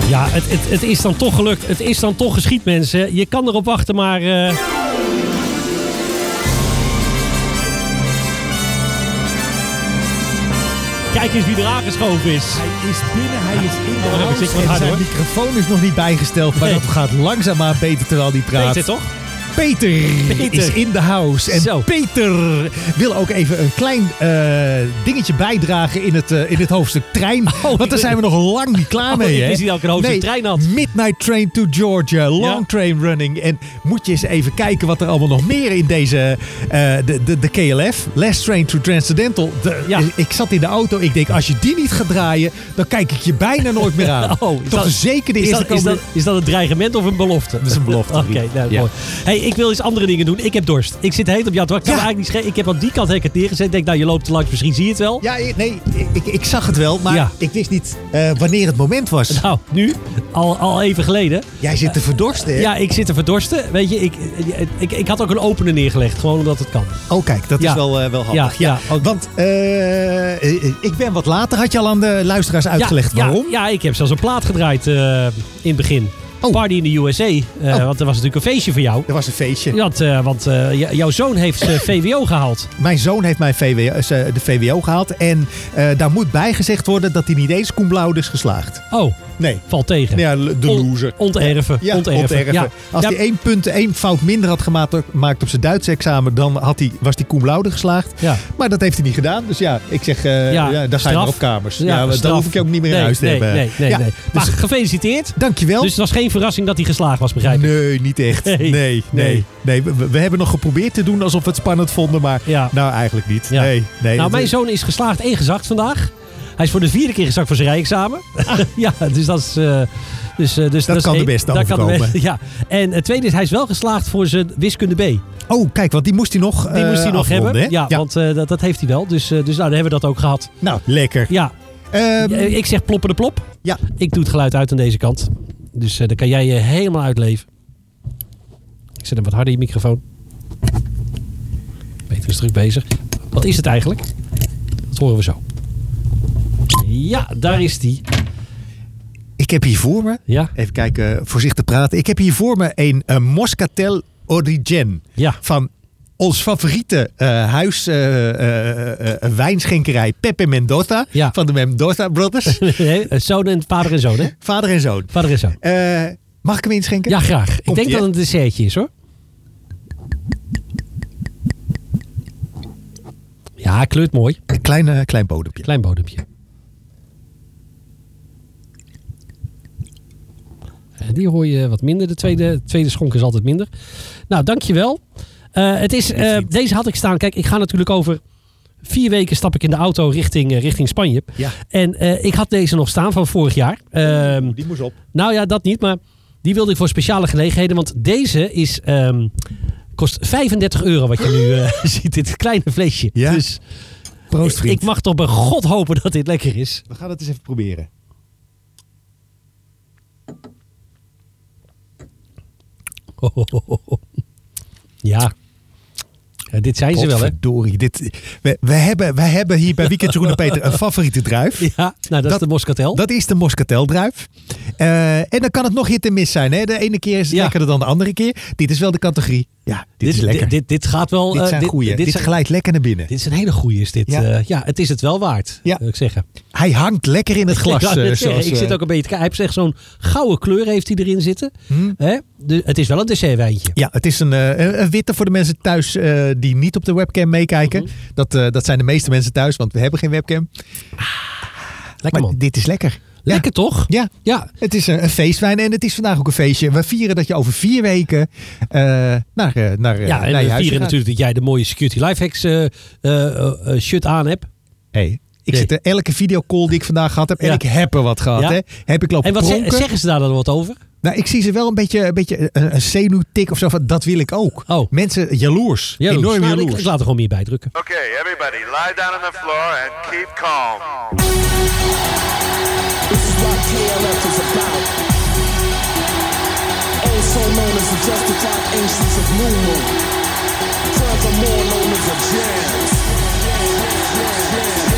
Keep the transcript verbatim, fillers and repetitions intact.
Ja, het, het, het is dan toch gelukt. Het is dan toch geschied, mensen. Je kan erop wachten, maar... Uh... Kijk eens wie er aangeschoven is. Hij is binnen, hij is in de oh, house en en hard, zijn hoor. microfoon is nog niet bijgesteld. Maar Nee. dat gaat langzaamaan beter terwijl hij praat. Weet je toch? Peter, Peter is in de house. En Zo. Peter wil ook even een klein uh, dingetje bijdragen in het, uh, in het hoofdstuk trein. Oh, want daar zijn we nog lang niet klaar oh, mee. ik hè? wist niet dat ik een hoofdstuk nee, trein had. Midnight Train to Georgia, Long Ja. Train Running. En moet je eens even kijken wat er allemaal nog meer in deze, uh, de, de, de K L F, Last Train to Transcendental. De, Ja. Ik zat in de auto, ik denk als je die niet gaat draaien, dan kijk ik je bijna nooit meer aan. Oh, is Toch dat- zeker de Is eerste dat, is, dat, komende- is dat een dreigement of een belofte? Dat is een belofte. Oké, nou, Ja. mooi. Hey, ik wil eens andere dingen doen. Ik heb dorst. Ik zit heet op jou. Ik kan Ja. me eigenlijk niet schelen. Ik heb aan die kant heb ik het neergezet. Ik denk, nou, je loopt te langs. Misschien zie je het wel. Ja, nee, ik, ik zag het wel, maar Ja. ik wist niet uh, wanneer het moment was. Nou, nu. Al, al even geleden. Jij zit te verdorsten, hè? Ja, ik zit te verdorsten. Weet je, ik, ik, ik had ook een opener neergelegd. Gewoon omdat het kan. Oh, kijk, dat Ja. is wel, uh, wel handig. Ja, ja, ook- Want uh, ik ben wat later. Had je al aan de luisteraars uitgelegd ja, waarom? Ja, ja, ik heb zelfs een plaat gedraaid uh, in het begin. Oh. Party in de U S A. Uh, Oh. Want er was natuurlijk een feestje voor jou. Er was een feestje. Want, uh, want uh, j- jouw zoon heeft uh, V W O gehaald. Mijn zoon heeft mijn V W O, uh, de V W O gehaald. En uh, daar moet bijgezegd worden dat hij niet eens cum laude is geslaagd. Oh, Nee. valt tegen. Ja, de On- loser. Onterven. Ja, onterven. onterven. Ja. Als Ja, hij één punt, één fout minder had gemaakt gemaakt op zijn Duits examen, dan had hij, was hij cum laude geslaagd. Ja. Maar dat heeft hij niet gedaan. Dus ja, ik zeg, uh, Ja, ja, daar zijn straf. we op kamers. Ja, Ja, ja, straf. dan hoef ik je ook niet meer in nee, huis te nee, hebben. Nee, nee, ja, nee. Maar dus, gefeliciteerd. dankjewel. Dus het was geen verrassing dat hij geslaagd was, begrijp ik. Nee, niet echt. Nee. Nee, nee. Nee. nee. We, we hebben nog geprobeerd te doen alsof we het spannend vonden, maar Ja. nou eigenlijk niet. Ja. Nee, nee. Nou, Het- mijn zoon is geslaagd en gezakt vandaag. Hij is voor de vierde keer gezakt voor zijn rijexamen. ja, dus dat is... Uh, dus, uh, dus, Dat is kan de één. beste Dat kan de overkomen. beste- ja. En het tweede is, hij is wel geslaagd voor zijn wiskunde B. Oh, kijk, want die moest hij nog Die uh, moest hij nog afronden, hebben. hè? Ja, ja. want uh, dat, dat heeft hij wel. Dus, uh, dus nou, dan hebben we dat ook gehad. Nou, lekker. Ja, Ehm, ik zeg ploppen de plop. ja. Ik doe het geluid uit aan deze kant. Dus uh, dan kan jij je helemaal uitleven. Ik zet hem wat harder in je microfoon. Peter is druk bezig. Wat is het eigenlijk? Dat horen we zo. Ja, daar is die. Ik heb hier voor me, Ja, even kijken, voorzichtig praten. Ik heb hier voor me een uh, Moscatel Origen ja. van ons favoriete uh, huis, uh, uh, uh, wijnschenkerij Pepe Mendoza. Ja. Van de Mendoza Brothers. Nee, zoon en vader en zoon, hè? Vader en zoon. Vader en zoon. Uh, mag ik hem inschenken? Ja, graag. Ik Komt-ie, denk dat het een dessertje is, hoor. Ja, kleurt mooi. Een klein, uh, klein bodempje. Klein bodempje. Die hoor je wat minder. De tweede, de tweede schonk is altijd minder. Nou, dankjewel. Uh, het is, uh, deze had ik staan. Kijk, ik ga natuurlijk over vier weken stap ik in de auto richting, uh, richting Spanje. Ja. En uh, ik had deze nog staan van vorig jaar. Um, Die moest op. nou ja, dat niet. Maar die wilde ik voor speciale gelegenheden. Want deze is, um, kost vijfendertig euro wat je nu uh, ziet. Dit kleine flesje. Ja. Dus Proost, ik, vriend. ik mag toch bij God hopen dat dit lekker is. We gaan het eens even proberen. Ja. Ja, dit zijn ze wel, hè? Potverdorie, dit, we, we, hebben, we hebben hier bij Weekend Jeroen en Peter een favoriete druif. Ja, nou dat, Dat- is de Moscatel. Dat is de Moscateldruif. Uh, en dan kan het nog hit en miss zijn. Hè? De ene keer is het Ja. lekkerder dan de andere keer. Dit is wel de categorie. Ja, dit, is lekker. Dit, dit, dit gaat wel... Dit uh, zijn goeie. Dit, Dit, dit zijn- glijdt lekker naar binnen. dit is een hele goeie, is dit. Ja. Ja, uh, ja het is het wel waard, Ja. wil ik zeggen. Hij hangt lekker in het glas. ik wou net uh, zeggen, zoals, ik uh, zit ook een beetje te kijken. Hij heeft echt zo'n gouden kleur heeft hij erin zitten. hmm? Hè? De, het is wel een dessertwijntje. Ja, het is een, uh, een witte voor de mensen thuis uh, die niet op de webcam meekijken. Mhm. dat, uh, dat zijn de meeste mensen thuis, want we hebben geen webcam. Lekker Maar man. dit is lekker. Lekker toch? Ja, Ja. het is een, een feestwijn en het is vandaag ook een feestje. We vieren dat je over vier weken uh, naar, uh, naar, uh, Ja, en naar je we huis vieren gaat. natuurlijk dat jij de mooie Security Lifehacks uh, uh, uh, shirt aan hebt. Hey, ik Nee. zit er elke videocall die ik vandaag gehad heb en Ja. ik heb er wat gehad. Ja. Hè? Heb ik lopen En wat ze- pronken. zeggen ze daar dan wat over? Nou, ik zie ze wel een beetje, een, beetje een, een zenuwtik of zo. Van, dat wil ik ook. Oh. Mensen jaloers. Jaloers. Enorm Nou, jaloers. ik, ik laat er gewoon meer bij drukken. Okay, everybody, lie down on the floor and keep calm. This is what K L F is about. Also known as the justified ancients of New Moon. Furthermore known as the jams.